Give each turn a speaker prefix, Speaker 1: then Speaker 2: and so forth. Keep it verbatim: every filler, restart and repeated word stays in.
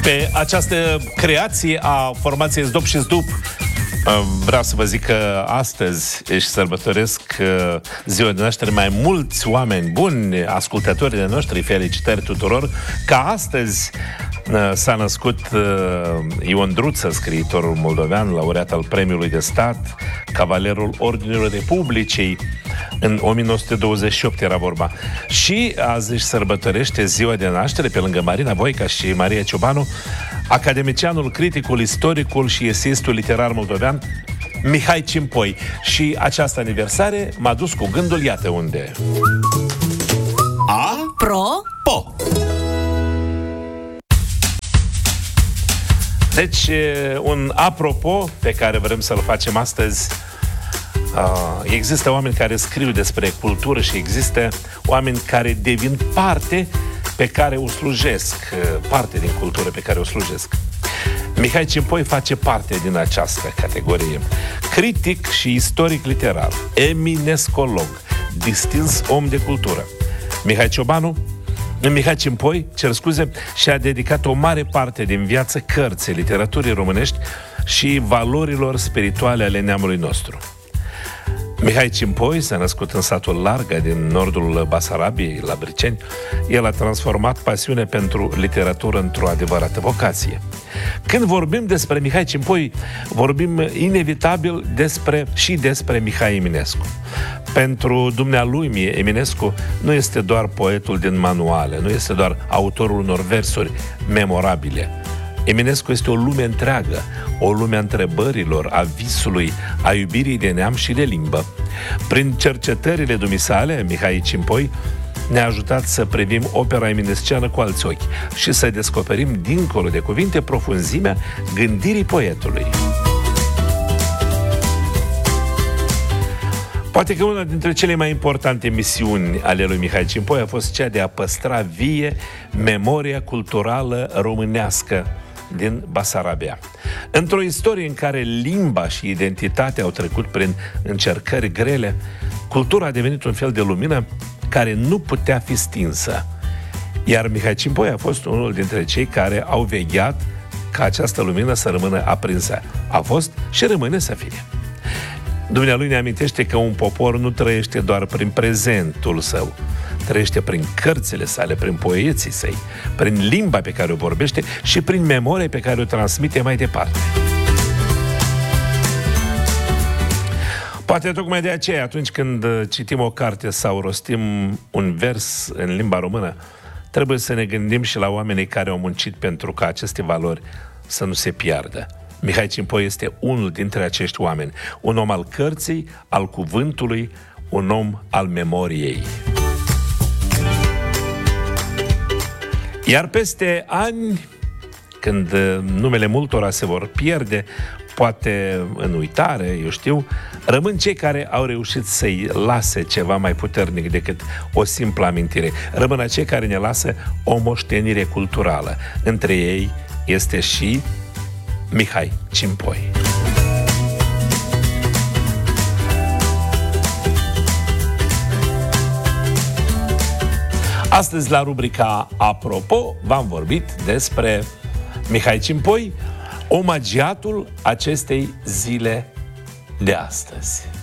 Speaker 1: Pe această creație a formației Zdop și Zdup, vreau să vă zic că astăzi își sărbătoresc ziua de naștere mai mulți oameni buni, ascultătorii noștri, felicitări tuturor, că astăzi s-a născut Ion Druță, scriitorul moldovean, laureat al Premiului de Stat, Cavalerul Ordinului Republicii, în o mie nouă sute douăzeci și opt era vorba. Și azi își sărbătorește ziua de naștere, pe lângă Marina Voica și Maria Ciobanu, academicianul, criticul, istoricul și eseistul literar moldovean Mihai Cimpoi. Și această aniversare m-a dus cu gândul, iată unde.
Speaker 2: A
Speaker 3: Pro
Speaker 2: Po.
Speaker 1: Deci, un apropo pe care vrem să-l facem astăzi. Uh, există oameni care scriu despre cultură și există oameni care devin parte pe care o slujesc, parte din cultură pe care o slujesc. Mihai Cimpoi face parte din această categorie. Critic și istoric literar, eminescolog, distins om de cultură. Mihai Ciobanu, Mihai Cimpoi, cer scuze, și-a dedicat o mare parte din viață cărții, literaturii românești și valorilor spirituale ale neamului nostru. Mihai Cimpoi s-a născut în satul Larga din nordul Basarabiei, la Briceni. El a transformat pasiunea pentru literatură într-o adevărată vocație. Când vorbim despre Mihai Cimpoi, vorbim inevitabil despre și despre Mihai Eminescu. Pentru dumnealui Eminescu nu este doar poetul din manuale, nu este doar autorul unor versuri memorabile. Eminescu este o lume întreagă, o lume a întrebărilor, a visului, a iubirii de neam și de limbă. Prin cercetările dumisale, Mihai Cimpoi ne-a ajutat să privim opera eminesciană cu alți ochi și să descoperim, dincolo de cuvinte, profunzimea gândirii poetului. Poate că una dintre cele mai importante misiuni ale lui Mihai Cimpoi a fost cea de a păstra vie memoria culturală românească din Basarabia. Într-o istorie în care limba și identitatea au trecut prin încercări grele, cultura a devenit un fel de lumină care nu putea fi stinsă. Iar Mihai Cimpoi a fost unul dintre cei care au vegheat ca această lumină să rămână aprinsă. A fost și rămâne să fie. Dumnealui ne amintește că un popor nu trăiește doar prin prezentul său, trăiește prin cărțile sale, prin poeții săi, prin limba pe care o vorbește și prin memoria pe care o transmite mai departe. Poate tocmai de aceea, atunci când citim o carte sau rostim un vers în limba română, trebuie să ne gândim și la oamenii care au muncit pentru ca aceste valori să nu se piardă. Mihai Cimpoi este unul dintre acești oameni, un om al cărții, al cuvântului, un om al memoriei. Iar peste ani, când numele multora se vor pierde, poate în uitare, eu știu, rămân cei care au reușit să-i lase ceva mai puternic decât o simplă amintire. Rămân acei care ne lasă o moștenire culturală. Între ei este și Mihai Cimpoi. Astăzi, la rubrica Apropo, v-am vorbit despre Mihai Cimpoi, omagiatul acestei zile de astăzi.